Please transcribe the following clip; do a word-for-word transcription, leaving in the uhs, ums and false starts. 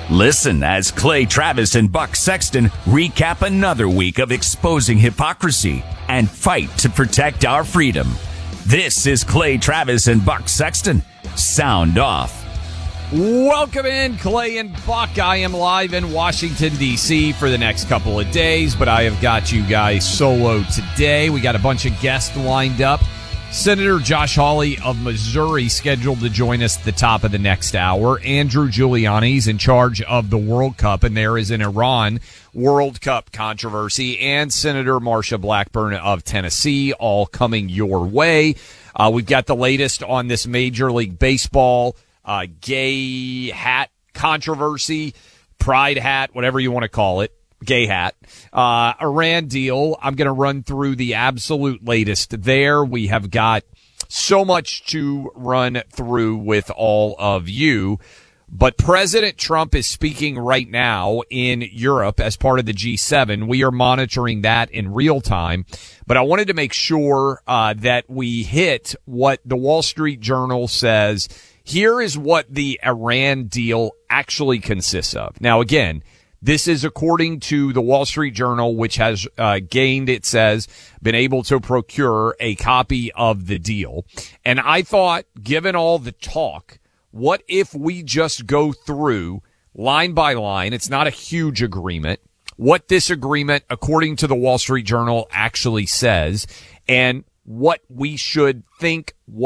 Listen as Clay Travis and Buck Sexton recap another week of exposing hypocrisy and fight to protect our freedom. This is Clay Travis and Buck Sexton. Sound off. Welcome in, Clay and Buck. I am live in Washington, D C for the next couple of days, but I have got you guys solo today. We got a bunch of guests lined up. Senator Josh Hawley of Missouri scheduled to join us at the top of the next hour. Andrew Giuliani is in charge of the World Cup, and there is an Iran World Cup controversy. And Senator Marsha Blackburn of Tennessee, all coming your way. Uh, we've got the latest on this Major League Baseball uh, gay hat controversy, pride hat, whatever you want to call it. Gay hat. Uh, Iran deal. I'm going to run through the absolute latest there. We have got so much to run through with all of you. But President Trump is speaking right now in Europe as part of the G seven. We are monitoring that in real time. But I wanted to make sure uh, that we hit what the Wall Street Journal says. Here is what the Iran deal actually consists of. Now, again, this is according to the Wall Street Journal, which has uh, gained, it says, been able to procure a copy of the deal. And I thought, given all the talk, what if we just go through line by line? It's not a huge agreement. What this agreement, according to the Wall Street Journal, actually says, and what we should think